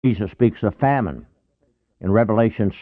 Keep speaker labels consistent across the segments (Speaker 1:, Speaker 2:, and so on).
Speaker 1: Jesus speaks of famine in Revelation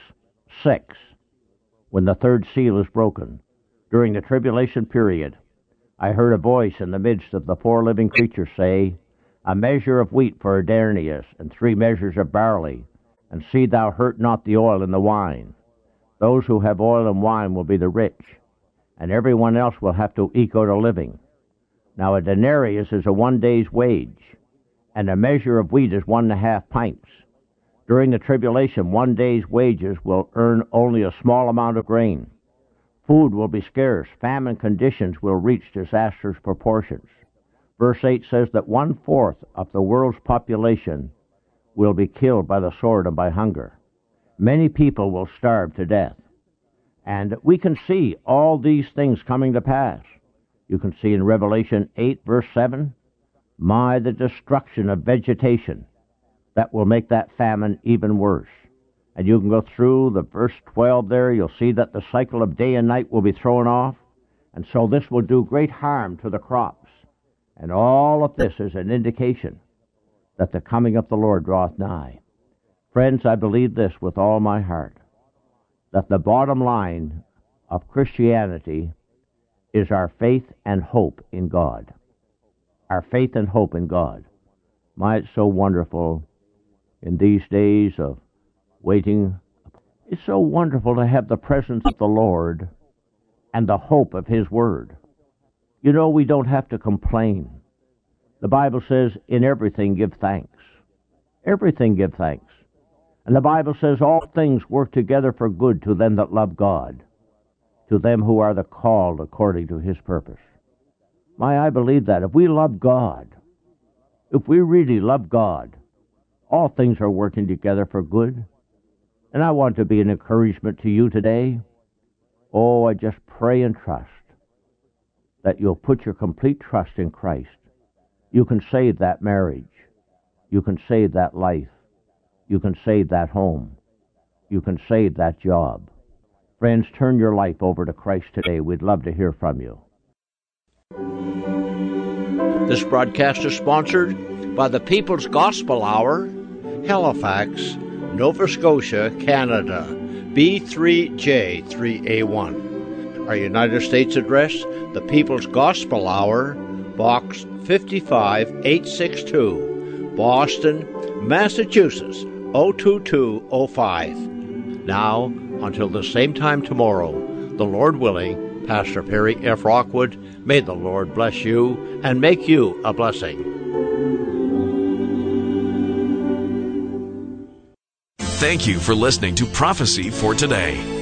Speaker 1: 6:6, when the third seal is broken. During the tribulation period, I heard a voice in the midst of the four living creatures say, a measure of wheat for a denarius, and 3 measures of barley, and see thou hurt not the oil and the wine. Those who have oil and wine will be the rich, and everyone else will have to eke out a living. Now a denarius is a 1 day's wage, and a measure of wheat is 1.5 pints. During the tribulation, 1 day's wages will earn only a small amount of grain. Food will be scarce. Famine conditions will reach disastrous proportions. Verse 8 says that 1/4 of the world's population will be killed by the sword and by hunger. Many people will starve to death. And we can see all these things coming to pass. You can see in Revelation 8, verse 7, the destruction of vegetation that will make that famine even worse. And you can go through the verse 12 there. You'll see that the cycle of day and night will be thrown off. And so this will do great harm to the crops. And all of this is an indication that the coming of the Lord draweth nigh. Friends, I believe this with all my heart, that the bottom line of Christianity is our faith and hope in God. Our faith and hope in God. It's so wonderful in these days of waiting. It's so wonderful to have the presence of the Lord and the hope of His Word. You know, we don't have to complain. The Bible says, in everything give thanks. Everything give thanks. And the Bible says, all things work together for good to them that love God, to them who are the called according to His purpose. I believe that. If we love God, if we really love God, all things are working together for good. And I want to be an encouragement to you today. I just pray and trust that you'll put your complete trust in Christ. You can save that marriage. You can save that life. You can save that home. You can save that job. Friends, turn your life over to Christ today. We'd love to hear from you.
Speaker 2: This broadcast is sponsored by the People's Gospel Hour, Halifax, Nova Scotia, Canada, B3J3A1. Our United States address, the People's Gospel Hour, Box 55862, Boston, Massachusetts, 02205. Now, until the same time tomorrow, the Lord willing, Pastor Perry F. Rockwood, may the Lord bless you and make you a blessing.
Speaker 3: Thank you for listening to Prophecy for Today.